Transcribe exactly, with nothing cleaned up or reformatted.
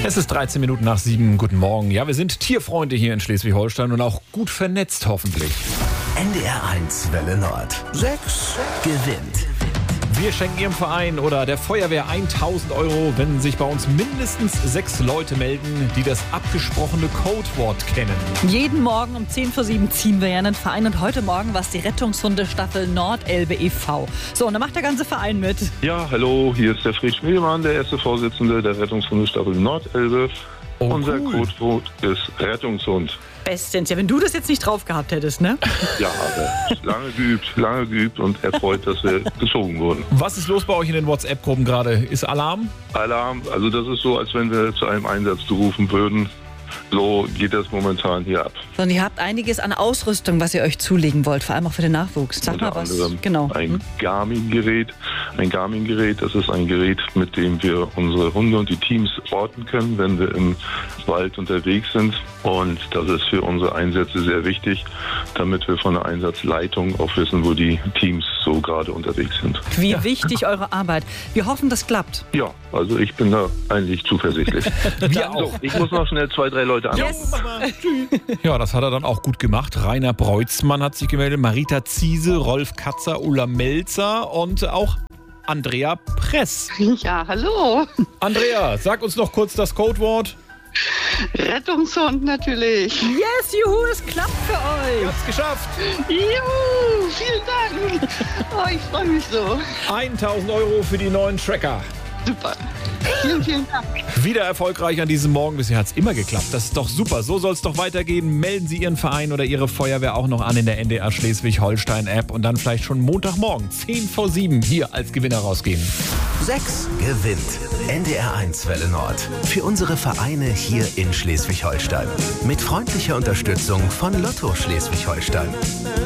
Es ist dreizehn Minuten nach sieben. Guten Morgen. Ja, wir sind Tierfreunde hier in Schleswig-Holstein und auch gut vernetzt hoffentlich. N D R eins Welle Nord. Sechs gewinnt. Wir schenken Ihrem Verein oder der Feuerwehr tausend Euro, wenn sich bei uns mindestens sechs Leute melden, die das abgesprochene Codewort kennen. Jeden Morgen um zehn vor sieben ziehen wir ja einen Verein und heute Morgen war es die Rettungshunde-Staffel Nordelbe e V So, und da macht der ganze Verein mit. Ja, hallo, hier ist der Fred Schmiedemann, der erste Vorsitzende der Rettungshunde-Staffel Nordelbe. Oh, Unser cool. Codewort ist Rettungshund. Bestens. Ja, wenn du das jetzt nicht drauf gehabt hättest, ne? Ja, aber lange geübt, lange geübt und erfreut, dass wir gezogen wurden. Was ist los bei euch in den WhatsApp-Gruppen gerade? Ist Alarm? Alarm, also das ist so, als wenn wir zu einem Einsatz gerufen würden. So geht das momentan hier ab. Und ihr habt einiges an Ausrüstung, was ihr euch zulegen wollt, vor allem auch für den Nachwuchs. Sag Unter mal was. anderem Genau. ein Garmin-Gerät. Ein Garmin-Gerät, das ist ein Gerät, mit dem wir unsere Hunde und die Teams orten können, wenn wir im Wald unterwegs sind. Und das ist für unsere Einsätze sehr wichtig, damit wir von der Einsatzleitung auch wissen, wo die Teams so gerade unterwegs sind. Wie wichtig eure Arbeit. Wir hoffen, das klappt. Ja, also ich bin da eigentlich zuversichtlich. Wir So, ich muss noch schnell zwei, drei Leute anrufen. Yes. Ja, das hat er dann auch gut gemacht. Rainer Breutzmann hat sich gemeldet, Marita Ziese, Rolf Katzer, Ulla Melzer und auch Andrea Press. Ja, hallo. Andrea, sag uns noch kurz das Codewort. Rettungshund natürlich. Yes, juhu, es klappt für euch. Hab's geschafft. Juhu, vielen Dank. Oh, ich freue mich so. tausend Euro für die neuen Tracker. Super. Vielen, vielen Dank. Wieder erfolgreich an diesem Morgen. Bisher hat es immer geklappt. Das ist doch super. So soll es doch weitergehen. Melden Sie Ihren Verein oder Ihre Feuerwehr auch noch an in der N D R Schleswig-Holstein-App und dann vielleicht schon Montagmorgen, zehn vor sieben, hier als Gewinner rausgehen. Sechs gewinnt. N D R eins Welle Nord. Für unsere Vereine hier in Schleswig-Holstein. Mit freundlicher Unterstützung von Lotto Schleswig-Holstein.